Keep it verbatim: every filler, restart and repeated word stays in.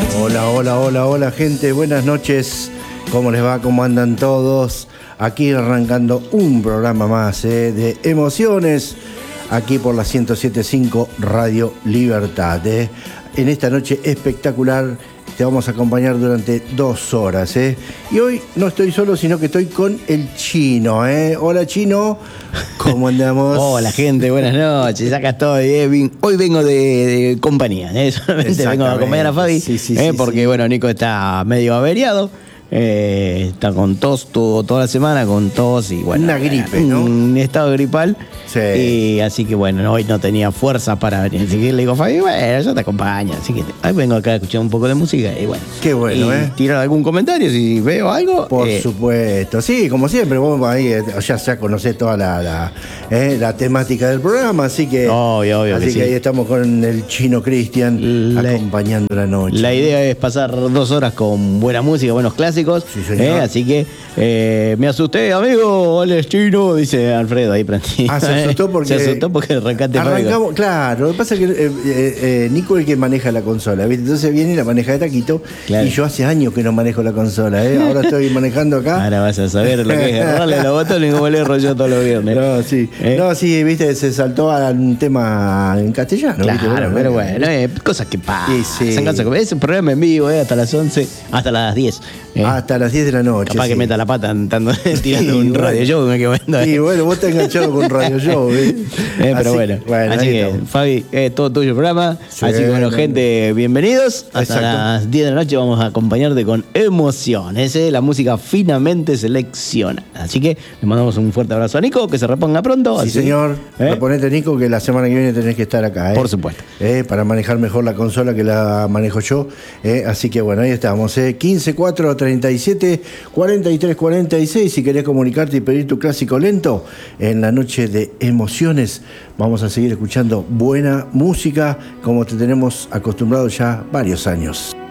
Hola, hola, hola, hola gente, buenas noches. ¿Cómo les va? ¿Cómo andan todos? Aquí arrancando un programa más eh, de emociones, aquí por la ciento siete punto cinco Radio Libertad. Eh. En esta noche espectacular te vamos a acompañar durante dos horas. Eh. Y hoy no estoy solo, sino que estoy con el Chino. Eh. Hola Chino, ¿cómo andamos? Hola gente, buenas noches, acá estoy. Eh. Hoy vengo de, de compañía, eh. solamente vengo a acompañar a Fabi, sí, sí, eh, sí, porque sí. bueno, Nico está medio averiado. Eh, está con tos todo, toda la semana, con tos y bueno. Una gripe, ¿no? Un estado gripal. Sí. Y así que bueno, hoy no tenía fuerza para venir. Así que le digo, Fabi, bueno, yo te acompaño. Así que hoy vengo acá a escuchar un poco de música y bueno. Qué bueno, y ¿eh? tirar algún comentario si veo algo. Por eh, supuesto, sí, como siempre, vos ahí eh, ya, ya conocés toda la, la, eh, la temática del programa, así que, Obvio, obvio así que que sí. ahí estamos con el Chino Cristian La- acompañando la noche. La idea es pasar dos horas con buena música, buenos clásicos. Sí, señor. ¿eh? Así que eh, me asusté, amigo. Hola, es Chino, dice Alfredo ahí prendido. Ah, se asustó porque. Se asustó porque arrancaste Arrancamos, claro, lo que pasa es que eh, eh, eh, Nico es el que maneja la consola, ¿viste? Entonces viene y la maneja de taquito. Claro. Y yo hace años que no manejo la consola, ¿eh? Ahora estoy manejando acá. Ahora vas a saber lo que es agarrarle los botones como le rollo todos los viernes. No, sí. ¿Eh? No, sí, viste, se saltó a un tema en castellano. ¿viste? Claro, pero bueno, eh, cosas que pasan. Sí, sí. Son cosas que- es un programa en vivo, eh, hasta las once, hasta las diez. eh. Hasta las diez de la noche. Capaz sí. que meta la pata andando, tirando Sí, un bueno. radio show. Me quedo viendo, Y eh. bueno, vos estás enganchado con Radio Show, ¿eh? Eh, pero Así- bueno, bueno, así ahí que estamos. Fabi, es todo tuyo el programa. Sí, así que bueno, no, gente, bienvenidos. Hasta Exacto. las diez de la noche vamos a acompañarte con emociones, ¿eh? La música finamente selecciona. Así que le mandamos un fuerte abrazo a Nico, que se reponga pronto. Sí, así, señor. ¿eh? Reponete, Nico, que la semana que viene tenés que estar acá, ¿eh? Por supuesto. Eh, para manejar mejor la consola que la manejo yo. eh. Así que bueno, ahí estamos. Eh. quince cuatro treinta y siete cuarenta y tres cuarenta y seis. Si querés comunicarte y pedir tu clásico lento en la noche de emociones, vamos a seguir escuchando buena música como te tenemos acostumbrado ya varios años.